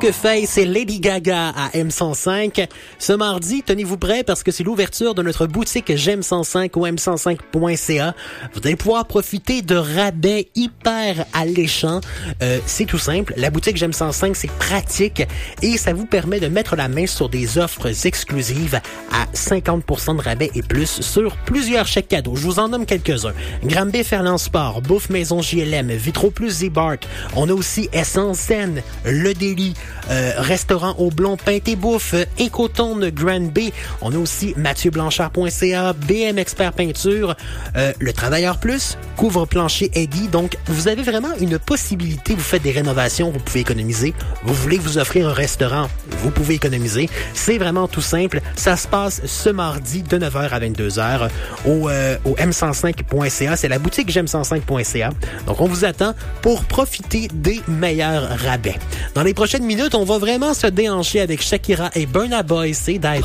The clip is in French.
Que fait, c'est Lady Gaga à M105. Ce mardi, tenez-vous prêts parce que c'est l'ouverture de notre boutique J'aime 105 au m105.ca. Vous allez pouvoir profiter de rabais hyper alléchants. C'est tout simple. La boutique J'aime 105, c'est pratique et ça vous permet de mettre la main sur des offres exclusives à 50% de rabais et plus sur plusieurs chèques cadeaux. Je vous en nomme quelques-uns. Granby Ferland Sport, Bouffe Maison JLM, Vitro Plus Z-Bart. On a aussi Essence Zen, Le Délit, Restaurant au Blond, Peinté Bouffe, Ecotone Grand B. On a aussi MathieuBlanchard.ca, BM Expert Peinture, Le Travailleur Plus, Couvre-Plancher Eddy. Donc, vous avez vraiment une possibilité. Vous faites des rénovations, vous pouvez économiser. Vous voulez vous offrir un restaurant, vous pouvez économiser. C'est vraiment tout simple. Ça se passe ce mardi de 9h à 22h au m105.ca. C'est la boutique j'aime105.ca. Donc, on vous attend pour profiter des meilleurs rabais. Dans les prochaines minutes, on va vraiment se déhancher avec Shakira et Burna Boy. C'est